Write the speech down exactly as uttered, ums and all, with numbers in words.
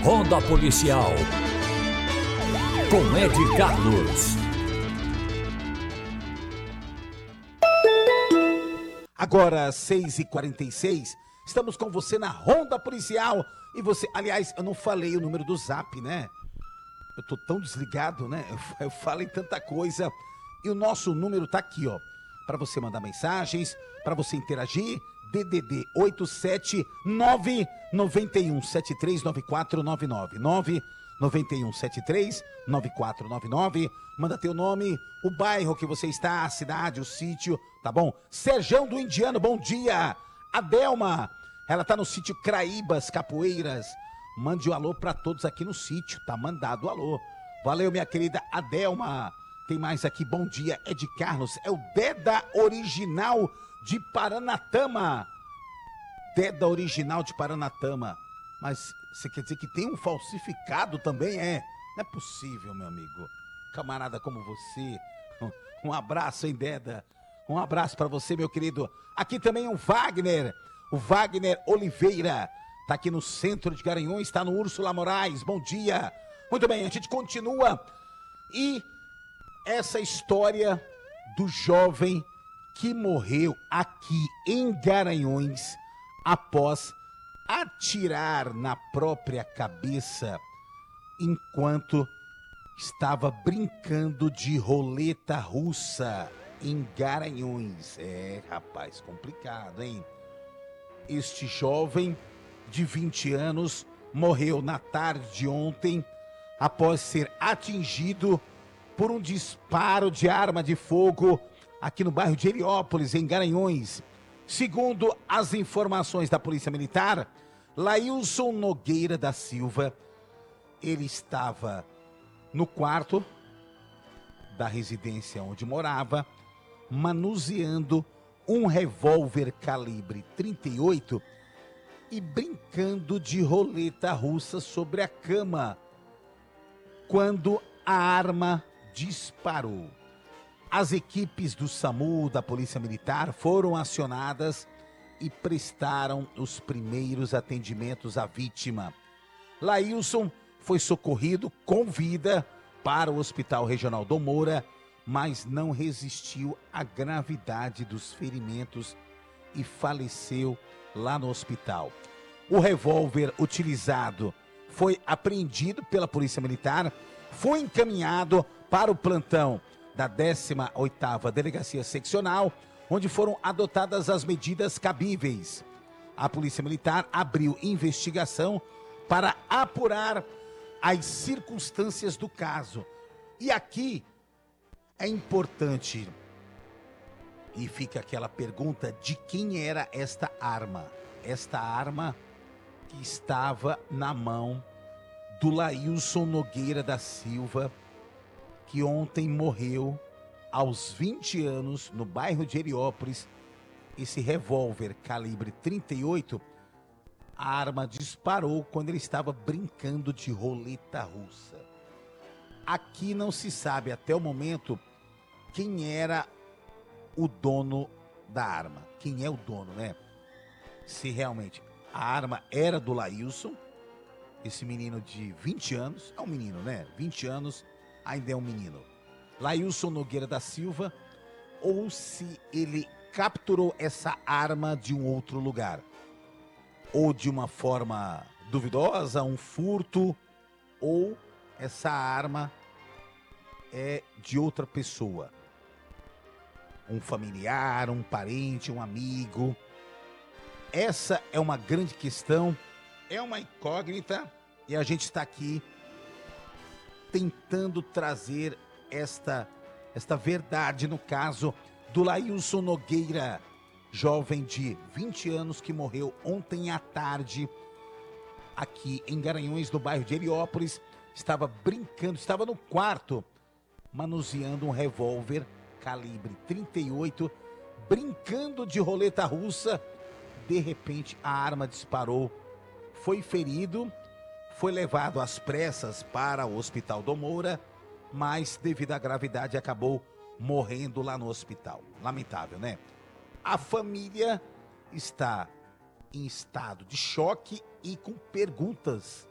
Ronda Policial, com Ed Carlos. Agora, seis e quarenta e seis, estamos com você na Ronda Policial. E você, aliás, eu não falei o número do Zap, né? Eu tô tão desligado, né? Eu, eu falo em tanta coisa. E o nosso número tá aqui, ó. Para você mandar mensagens, para você interagir. D D D oito sete nove nove um sete três nove quatro nove nove. nove nove um sete três nove quatro nove nove. Manda teu nome, o bairro que você está, a cidade, o sítio, tá bom? Serjão do Indiano, bom dia. Adelma, ela tá no sítio Craíbas, Capoeiras. Mande um alô pra todos aqui no sítio, tá mandado o alô. Valeu, minha querida Adelma. Tem mais aqui, bom dia, Ed Carlos, é o Deda Original de Paranatama. Deda Original de Paranatama. Mas você quer dizer que tem um falsificado também? É, não é possível, meu amigo. Camarada como você. Um, um abraço, hein, Deda? Um abraço pra você, meu querido. Aqui também o Wagner. O Wagner Oliveira. Tá aqui no centro de Garanhuns, está no Úrsula Moraes. Bom dia. Muito bem, a gente continua. E essa história do jovem que morreu aqui em Garanhuns após atirar na própria cabeça enquanto estava brincando de roleta russa em Garanhuns. É, rapaz, complicado, hein? Este jovem de vinte anos morreu na tarde de ontem após ser atingido por um disparo de arma de fogo aqui no bairro de Heliópolis, em Garanhuns. Segundo as informações da Polícia Militar, Lailson Nogueira da Silva, ele estava no quarto da residência onde morava, manuseando um revólver calibre trinta e oito e brincando de roleta russa sobre a cama, quando a arma disparou. As equipes do SAMU, da Polícia Militar, foram acionadas e prestaram os primeiros atendimentos à vítima. Lailson foi socorrido com vida para o Hospital Regional do Moura, mas não resistiu à gravidade dos ferimentos e faleceu lá no hospital. O revólver utilizado foi apreendido pela Polícia Militar, foi encaminhado para o plantão da décima oitava Delegacia Seccional, onde foram adotadas as medidas cabíveis. A Polícia Militar abriu investigação para apurar as circunstâncias do caso. E aqui é importante, e fica aquela pergunta, de quem era esta arma? Esta arma que estava na mão do Lailson Nogueira da Silva, que ontem morreu aos vinte anos no bairro de Heliópolis. Esse revólver calibre trinta e oito, a arma disparou quando ele estava brincando de roleta russa. Aqui não se sabe até o momento quem era o dono da arma. Quem é o dono, né? Se realmente a arma era do Lailson, esse menino de vinte anos, é um menino, né? vinte anos, ainda é um menino. Lailson Nogueira da Silva, ou se ele capturou essa arma de um outro lugar. Ou de uma forma duvidosa, um furto, ou essa arma é de outra pessoa. Um familiar, um parente, um amigo. Essa é uma grande questão, é uma incógnita, e a gente está aqui tentando trazer esta, esta verdade no caso do Lailson Nogueira, jovem de vinte anos que morreu ontem à tarde aqui em Garanhuns, no bairro de Heliópolis. Estava brincando, estava no quarto, manuseando um revólver calibre trinta e oito, brincando de roleta russa. De repente a arma disparou, foi ferido, foi levado às pressas para o Hospital do Moura, mas devido à gravidade acabou morrendo lá no hospital. Lamentável, né? A família está em estado de choque e com perguntas